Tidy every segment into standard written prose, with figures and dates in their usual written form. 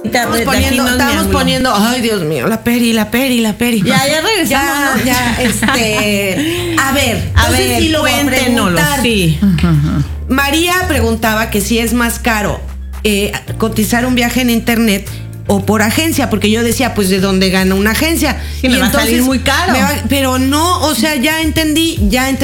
Estábamos poniendo, ay Dios mío, la peri. Ya regresamos. Ya, a ver, sí lo voy a preguntar. Sí. María preguntaba que si es más caro cotizar un viaje en internet o por agencia, porque yo decía, pues, ¿de dónde gana una agencia? Sí, me va a salir muy caro. Pero no, o sea, ya entendí,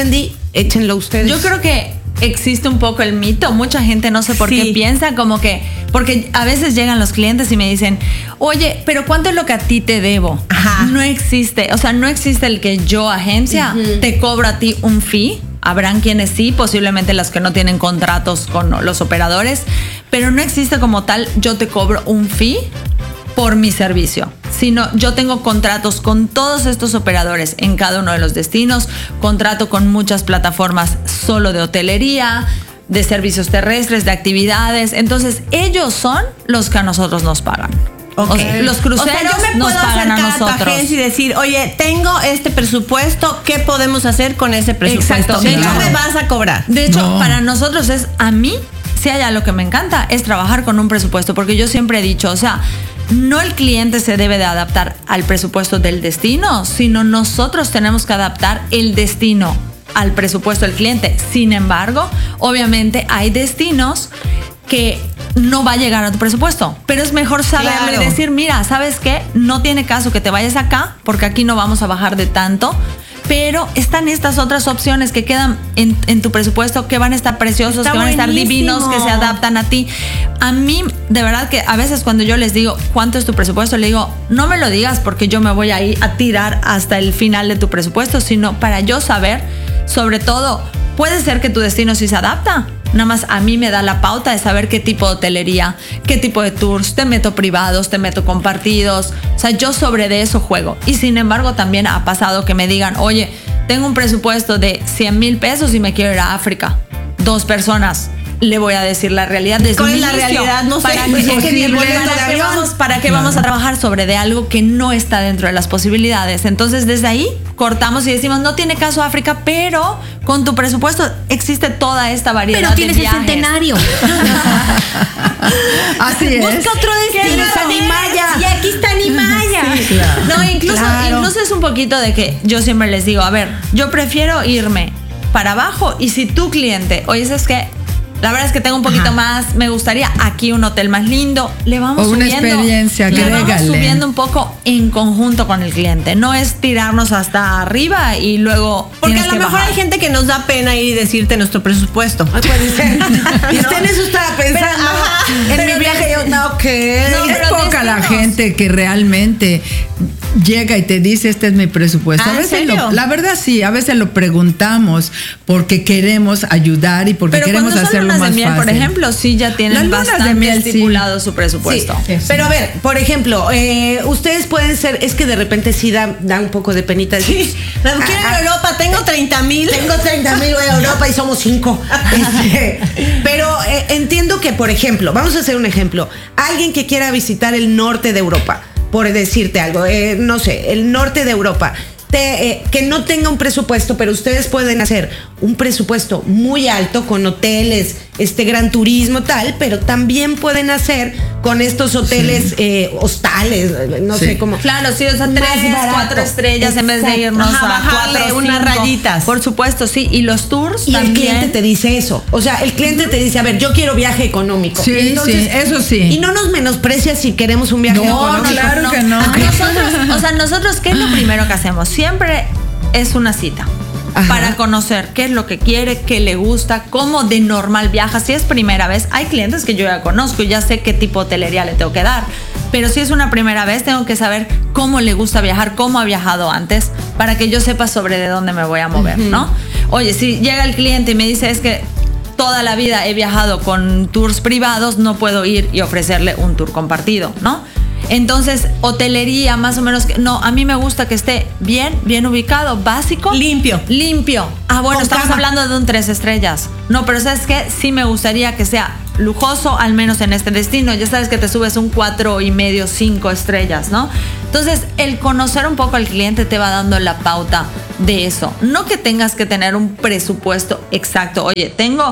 échenlo ustedes. Yo creo que existe un poco el mito, mucha gente no sé por qué piensa como que, porque a veces llegan los clientes y me dicen, oye, pero ¿cuánto es lo que a ti te debo? Ajá. No existe, o sea, no existe el que yo, agencia, te cobro a ti un fee. Habrán quienes sí, posiblemente las que no tienen contratos con los operadores, pero no existe como tal, yo te cobro un fee por mi servicio, sino yo tengo contratos con todos estos operadores en cada uno de los destinos, contrato con muchas plataformas solo de hotelería, de servicios terrestres, de actividades, entonces ellos son los que a nosotros nos pagan. Okay. O sea, los cruceros yo me nos puedo pagan a acercar a tu nosotros. agencia y decir, oye, tengo este presupuesto, ¿qué podemos hacer con ese presupuesto? Exacto, ¿Qué claro. me vas a cobrar? De hecho, para nosotros a mí, si hay algo que me encanta, es trabajar con un presupuesto, porque yo siempre he dicho, o sea, no el cliente se debe de adaptar al presupuesto del destino, sino nosotros tenemos que adaptar el destino al presupuesto del cliente. Sin embargo, obviamente hay destinos que no va a llegar a tu presupuesto, pero es mejor saberle decir, mira, ¿sabes qué? No tiene caso que te vayas acá, porque aquí no vamos a bajar de tanto, pero están estas otras opciones que quedan en tu presupuesto, que van a estar preciosos, que van a estar divinos, que se adaptan a ti. A mí, de verdad que a veces cuando yo les digo, ¿cuánto es tu presupuesto? Le digo, no me lo digas porque yo me voy a ir a tirar hasta el final de tu presupuesto, sino para yo saber, sobre todo, puede ser que tu destino sí se adapta. Nada más a mí me da la pauta de saber qué tipo de hotelería, qué tipo de tours, te meto privados, te meto compartidos. O sea, yo sobre de eso juego. Y sin embargo, también ha pasado que me digan, oye, tengo un presupuesto de 100,000 pesos y me quiero ir a África. 2 personas. Le voy a decir la realidad desde ¿Cuál un es la inicio. realidad? No sé. ¿Para qué vamos a trabajar sobre de algo que no está dentro de las posibilidades? Entonces, desde ahí cortamos y decimos, no tiene caso África, pero con tu presupuesto existe toda esta variedad de viajes. Pero tienes el Centenario. Así es. Busca otro destino. Y aquí está Nimaya. Sí, claro. No, incluso es un poquito de que yo siempre les digo, a ver, yo prefiero irme para abajo y si tu cliente, oye, es que la verdad es que tengo un poquito más, me gustaría aquí un hotel más lindo, le vamos o una subiendo, experiencia, le vamos subiendo un poco en conjunto con el cliente, no es tirarnos hasta arriba y luego porque a lo mejor hay gente que nos da pena ir y decirte nuestro presupuesto. Puede ser. Y usted en eso estaba pensando. En mi viaje yo, no, ¿qué? Es poca la gente que realmente llega y te dice, este es mi presupuesto. A veces la verdad sí, a veces lo preguntamos porque queremos ayudar y porque queremos hacerlo más fácil. Por ejemplo, sí ya tienen bastante estipulado su presupuesto. Sí. Pero a ver, por ejemplo, ustedes pueden ser, es que de repente sí da un poco de penita decir, sí. Quiero ir a Europa, tengo 30,000. Tengo 30,000, voy a Europa y somos 5. Pero entiendo que, por ejemplo, vamos a hacer un ejemplo. Alguien que quiera visitar el norte de Europa, por decirte algo, no sé, el norte de Europa, que no tenga un presupuesto, pero ustedes pueden hacer un presupuesto muy alto con hoteles, gran turismo, tal, pero también pueden hacer con estos hoteles, hostales, no sé cómo. Claro, sí, o sea, 3, 4 estrellas en vez de irnos a 4 unas rayitas. Por supuesto, sí, y los tours y también. El cliente te dice eso, o sea, el cliente te dice, a ver, yo quiero viaje económico. Sí, entonces, sí, eso sí. Y no nos menosprecia si queremos un viaje económico. Claro que no. Nosotros, ¿qué es lo primero que hacemos? Siempre es una cita. Ajá. Para conocer qué es lo que quiere, qué le gusta, cómo de normal viaja. Si es primera vez, hay clientes que yo ya conozco y ya sé qué tipo de hotelería le tengo que dar. Pero si es una primera vez, tengo que saber cómo le gusta viajar, cómo ha viajado antes, para que yo sepa sobre de dónde me voy a mover, ¿no? Oye, si llega el cliente y me dice, es que toda la vida he viajado con tours privados, no puedo ir y ofrecerle un tour compartido, ¿no? Entonces, hotelería, más o menos, no, a mí me gusta que esté bien ubicado, básico. Limpio. Ah, bueno, con estamos cama. hablando de un 3 estrellas. No, pero ¿sabes qué? Sí me gustaría que sea lujoso, al menos en este destino. Ya sabes que te subes un 4.5, 5 estrellas, ¿no? Entonces, el conocer un poco al cliente te va dando la pauta de eso. No que tengas que tener un presupuesto exacto. Oye, tengo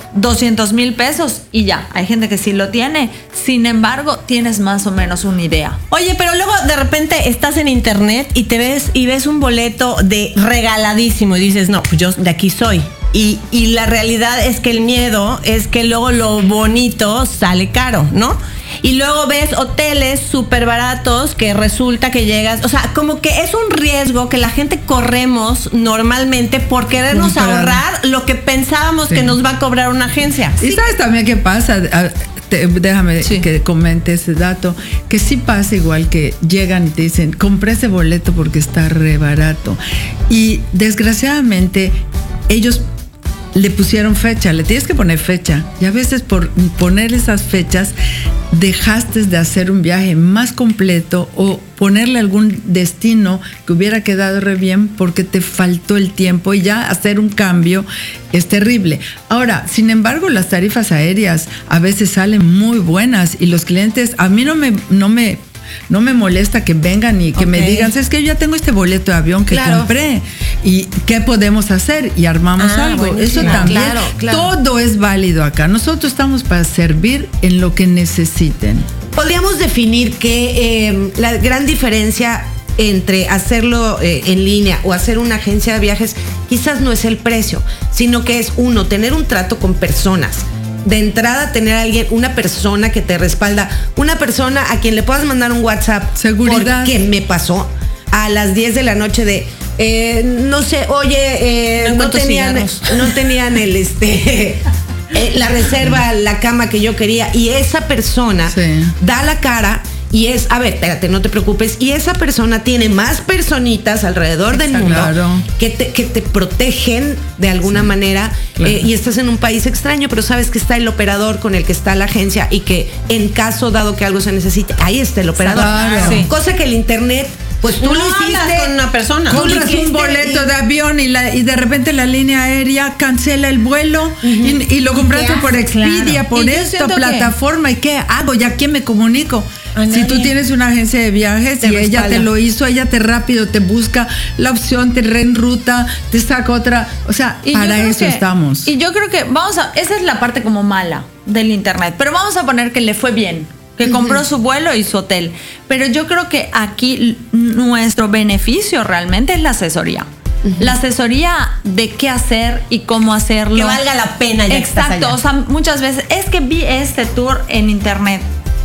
200,000 pesos y ya. Hay gente que sí lo tiene. Sin embargo, tienes más o menos una idea. Oye, pero luego de repente estás en internet y ves un boleto de regaladísimo y dices, no, pues yo de aquí soy. Y la realidad es que el miedo es que luego lo bonito sale caro, ¿no? Y luego ves hoteles súper baratos que resulta que llegas, o sea, como que es un riesgo que la gente corremos normalmente por querernos ahorrar lo que pensábamos que nos va a cobrar una agencia. ¿Y sabes también qué pasa? Déjame que comente ese dato, que sí pasa igual que llegan y te dicen, compré ese boleto porque está re barato. Y desgraciadamente ellos le pusieron fecha, le tienes que poner fecha. Y a veces por poner esas fechas dejaste de hacer un viaje más completo o ponerle algún destino que hubiera quedado re bien porque te faltó el tiempo, y ya hacer un cambio es terrible. Ahora, sin embargo, las tarifas aéreas a veces salen muy buenas y los clientes, a mí no me molesta que vengan y que me digan, es que yo ya tengo este boleto de avión que compré y ¿qué podemos hacer? Y armamos algo. Buenísimo. Eso también, todo es válido acá. Nosotros estamos para servir en lo que necesiten. Podríamos definir que la gran diferencia entre hacerlo en línea o hacer una agencia de viajes quizás no es el precio, sino que es tener un trato con personas. De entrada, tener a alguien, una persona que te respalda, una persona a quien le puedas mandar un WhatsApp. Seguridad. Porque me pasó a las 10 de la noche de, no sé, oye, no tenían la reserva, la cama que yo quería, y esa persona da la cara. Y a ver, espérate, no te preocupes. Y esa persona tiene más personitas alrededor del mundo que te protegen de alguna manera. Y estás en un país extraño, pero sabes que está el operador con el que está la agencia y que en caso dado que algo se necesite, ahí está el operador. Cosa que el internet, pues tú lo hiciste con una persona. Compras un boleto de avión y de repente la línea aérea cancela el vuelo y lo compraste por Expedia, por esta plataforma. ¿Y qué hago? ¿Ya quién me comunico? Si tú tienes una agencia de viajes y ella te lo hizo, ella rápido te busca la opción, te reenruta, te saca otra. O sea, para eso estamos. Y yo creo que esa es la parte como mala del internet. Pero vamos a poner que le fue bien, que compró su vuelo y su hotel. Pero yo creo que aquí nuestro beneficio realmente es la asesoría. La asesoría de qué hacer y cómo hacerlo. Que valga la pena ya. Exacto. O sea, muchas veces es que vi este tour en internet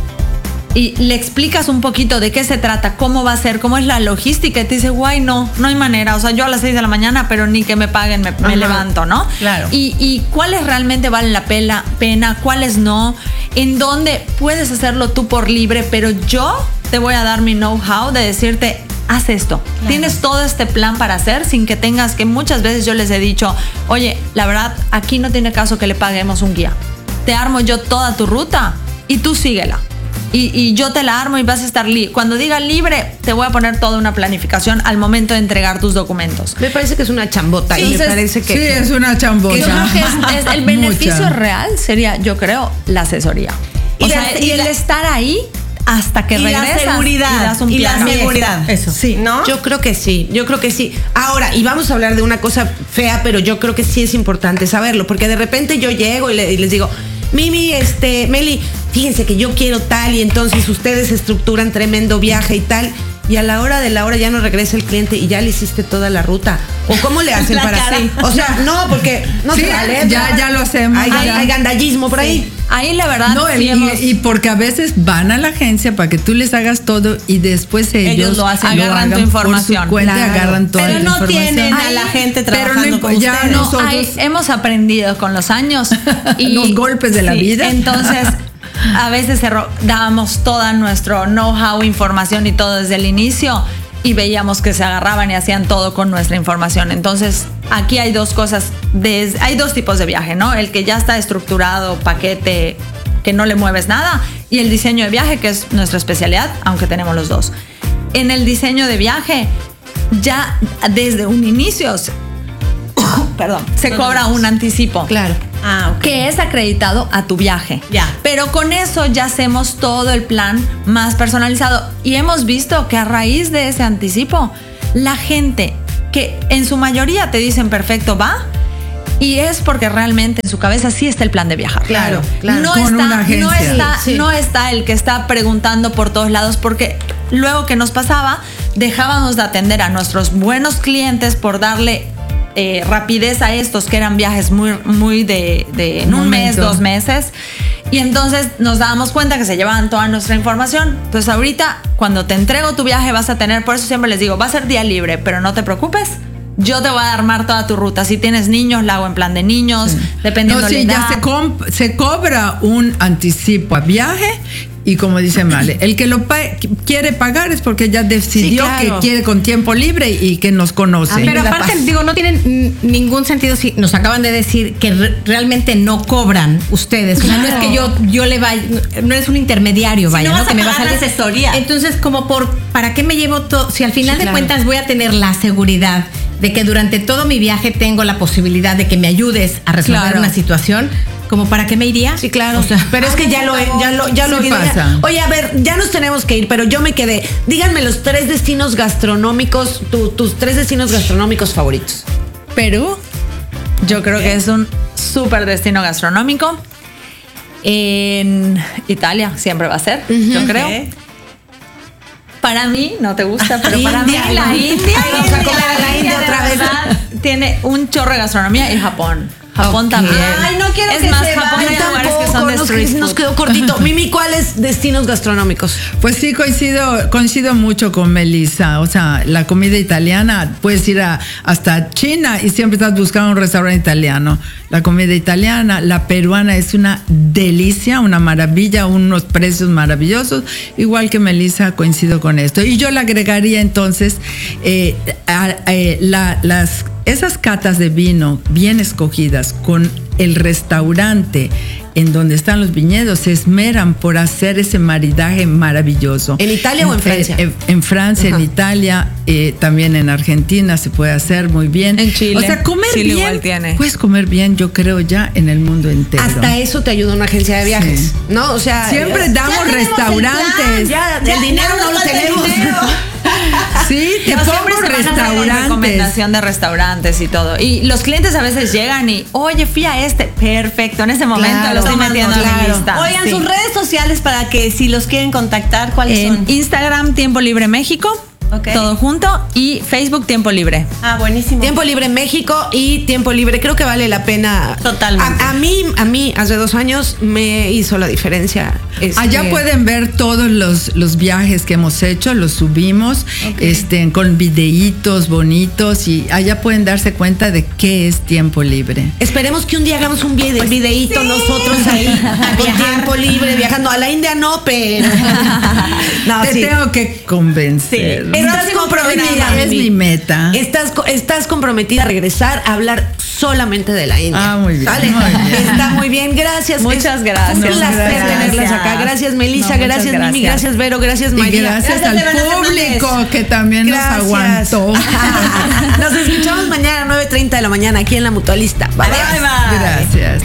y le explicas un poquito de qué se trata, cómo va a ser, cómo es la logística, y te dice, guay, no hay manera. O sea, yo a las 6 de la mañana, pero ni que me paguen, me levanto, ¿no? Claro. Y cuáles realmente valen la pena, cuáles no, en dónde puedes hacerlo tú por libre, pero yo te voy a dar mi know-how de decirte, haz esto. Claro. Tienes todo este plan para hacer sin que tengas que, muchas veces yo les he dicho, oye, la verdad, aquí no tiene caso que le paguemos un guía. Te armo yo toda tu ruta y tú síguela. Y yo te la armo y vas a estar cuando diga libre, te voy a poner toda una planificación al momento de entregar tus documentos. Me parece que es una chambota. Entonces, y me parece que... Sí, es una chambota. Yo creo que es el beneficio real sería, yo creo, la asesoría. Y el estar ahí hasta que regresas. La seguridad. Y la seguridad. Eso. Sí, ¿no? Yo creo que sí. Ahora, y vamos a hablar de una cosa fea, pero yo creo que sí es importante saberlo, porque de repente yo llego y les digo, Mimi, Meli, fíjense que yo quiero tal, y entonces ustedes estructuran tremendo viaje y tal, y a la hora de la hora ya no regresa el cliente y ya le hiciste toda la ruta. ¿O cómo le hacen para así? O sea, no, porque no se vale. Ya lo hacemos. Hay gandallismo por ahí. Ahí la verdad no, y porque a veces van a la agencia para que tú les hagas todo y después ellos lo hacen, agarran tu información. Por su cuenta, agarran toda la información. Pero no tienen a la gente trabajando con ya ustedes. nosotros hemos aprendido con los años y los golpes de la vida. Entonces a veces dábamos toda nuestro know-how, información y todo desde el inicio, y veíamos que se agarraban y hacían todo con nuestra información. Entonces aquí hay dos cosas, hay dos tipos de viaje, ¿no? El que ya está estructurado, paquete, que no le mueves nada, y el diseño de viaje, que es nuestra especialidad, aunque tenemos los dos. En el diseño de viaje, ya desde un inicio se cobra un anticipo. Claro. Que es acreditado a tu viaje. Ya. Pero con eso ya hacemos todo el plan más personalizado. Y hemos visto que a raíz de ese anticipo, la gente que en su mayoría te dicen perfecto, va, Y es porque realmente en su cabeza sí está el plan de viajar. Claro, claro. No está el que está preguntando por todos lados, porque luego que nos pasaba, dejábamos de atender a nuestros buenos clientes por darle rapidez a estos que eran viajes muy de en un mes, 2 meses. Y entonces nos dábamos cuenta que se llevaban toda nuestra información. Entonces ahorita, cuando te entrego tu viaje, vas a tener, por eso siempre les digo, va a ser día libre, pero no te preocupes. Yo te voy a armar toda tu ruta. Si tienes niños, la hago en plan de niños, dependiendo de la edad. Ya se cobra un anticipo a viaje. Y como dice Male, el que lo quiere pagar es porque ya decidió que quiere con tiempo libre y que nos conoce. Pero aparte, no tiene ningún sentido si nos acaban de decir que realmente no cobran ustedes. Claro. O sea, no es que yo le vaya, no es un intermediario, vaya, no que me va a salir asesoría. Entonces, ¿para qué me llevo todo? Si al final de cuentas voy a tener la seguridad de que durante todo mi viaje tengo la posibilidad de que me ayudes a resolver una situación. ¿Como para qué me iría? Sí, claro. O sea, pero es que ya lo pasa. Oye, a ver, ya nos tenemos que ir, pero yo me quedé. Díganme los 3 destinos gastronómicos, tus 3 destinos gastronómicos favoritos. Perú, yo creo que es un súper destino gastronómico. En Italia siempre va a ser, yo creo. Para mí, no te gusta, pero para mí la India. Vamos a comer a la India otra vez. Tiene un chorro de gastronomía y Japón. Japón también. Ay, no quiero que más, Japón hay lugares que son de street food. Nos quedó cortito. Mimi, ¿cuáles destinos gastronómicos? Pues sí, coincido mucho con Melissa. O sea, la comida italiana, puedes ir hasta China y siempre estás buscando un restaurante italiano. La comida italiana, la peruana es una delicia, una maravilla, unos precios maravillosos. Igual que Melissa, coincido con esto. Y yo le agregaría entonces esas catas de vino bien escogidas con el restaurante en donde están los viñedos, se esmeran por hacer ese maridaje maravilloso. ¿En Italia o en Francia? En Francia, en Italia, también en Argentina se puede hacer muy bien. En Chile. O sea, comer Chile bien, igual tiene. puedes comer bien, yo creo, ya en el mundo entero. Hasta eso te ayuda una agencia de viajes, ¿no? O sea, siempre damos restaurantes. El dinero no lo tenemos. Sí, te pongo restaurantes. Recomendación de restaurantes y todo. Y los clientes a veces llegan y, oye, fui a este. Perfecto, en ese momento lo estoy metiendo en la lista. Oigan, sus redes sociales para que si los quieren contactar, ¿cuáles son? Instagram, Tiempo Libre México. Okay. Todo junto, y Facebook Tiempo Libre. Ah, buenísimo. Tiempo Libre México y Tiempo Libre, creo que vale la pena. Totalmente. A mí hace 2 años me hizo la diferencia. Allá pueden ver todos los viajes que hemos hecho, los subimos, con videitos bonitos, y allá pueden darse cuenta de qué es Tiempo Libre. Esperemos que un día hagamos un videíto nosotros ahí con Tiempo Libre, viajando a la India, no, pero no, te tengo que convencer. Sí. Estás comprometida, es mi meta. Estás comprometida a regresar a hablar solamente de la India. Ah, muy bien. ¿Sale? Muy bien. Está muy bien, gracias. Muchas gracias. Un placer tenerlas acá. Gracias, Melissa, gracias, Mimi, gracias, Vero, gracias, María. Y gracias al público que también nos aguantó. Nos escuchamos mañana a 9:30 de la mañana aquí en La Mutualista. Bye, bye. Gracias.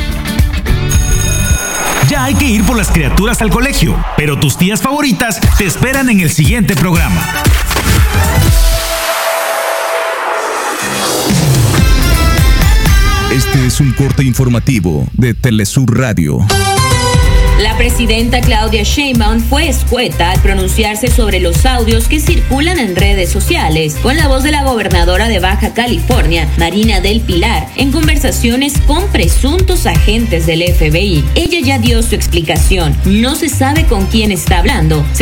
Ya hay que ir por las criaturas al colegio, pero tus tías favoritas te esperan en el siguiente programa. Este es un corte informativo de Telesur Radio. La presidenta Claudia Sheinbaum fue escueta al pronunciarse sobre los audios que circulan en redes sociales con la voz de la gobernadora de Baja California, Marina del Pilar, en conversaciones con presuntos agentes del FBI. Ella ya dio su explicación. No se sabe con quién está hablando.